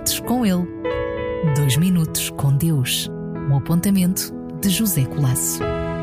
minutos com ele. 2 minutos com Deus. Um apontamento de José Colasso.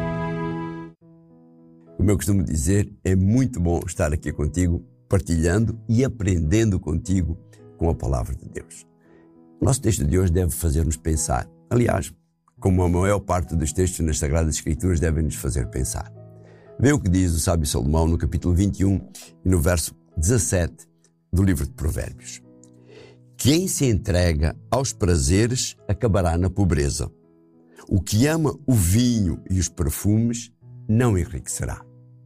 Como eu costumo dizer, é muito bom estar aqui contigo, partilhando e aprendendo contigo com a palavra de Deus. O nosso texto de hoje deve fazer-nos pensar. Aliás, como a maior parte dos textos nas Sagradas Escrituras devem nos fazer pensar. Vê o que diz o sábio Salomão no capítulo 21 e no verso 17 do livro de Provérbios. Quem se entrega aos prazeres acabará na pobreza. O que ama o vinho e os perfumes não enriquecerá.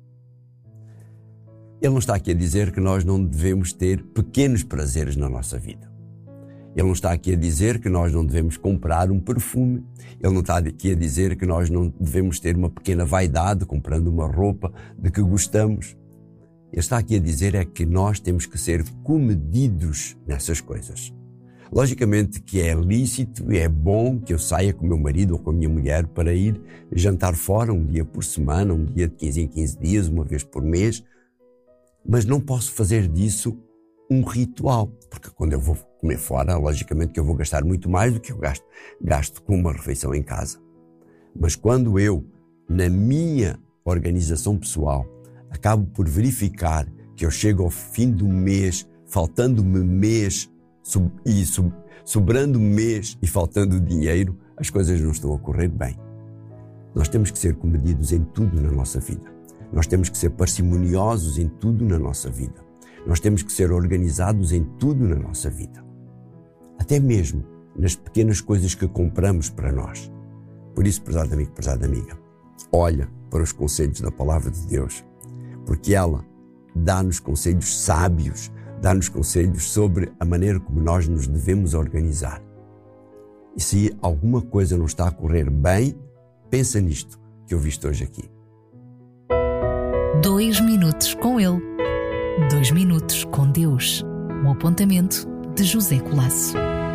Ele não está aqui a dizer que nós não devemos ter pequenos prazeres na nossa vida. Ele não está aqui a dizer que nós não devemos comprar um perfume. Ele não está aqui a dizer que nós não devemos ter uma pequena vaidade comprando uma roupa de que gostamos. Ele está aqui a dizer é que nós temos que ser comedidos nessas coisas. Logicamente que é lícito e é bom que eu saia com o meu marido ou com a minha mulher para ir jantar fora um dia por semana, um dia de 15 em 15 dias, uma vez por mês. Mas não posso fazer disso um ritual, porque quando eu vou comer fora, logicamente que eu vou gastar muito mais do que eu gasto com uma refeição em casa. Mas quando eu, na minha organização pessoal, acabo por verificar que eu chego ao fim do mês, faltando-me mês, sobrando mês e faltando dinheiro, as coisas não estão a correr bem. Nós temos que ser comedidos em tudo na nossa vida. Nós temos que ser parcimoniosos em tudo na nossa vida. Nós temos que ser organizados em tudo na nossa vida. Até mesmo nas pequenas coisas que compramos para nós. Por isso, prezado amigo, prezada amiga, olha para os conselhos da palavra de Deus, porque ela dá-nos conselhos sábios, dá-nos conselhos sobre a maneira como nós nos devemos organizar. E se alguma coisa não está a correr bem, pensa nisto que ouviste hoje aqui. 2 minutos com ele. 2 minutos com Deus. Um apontamento de José Colasso.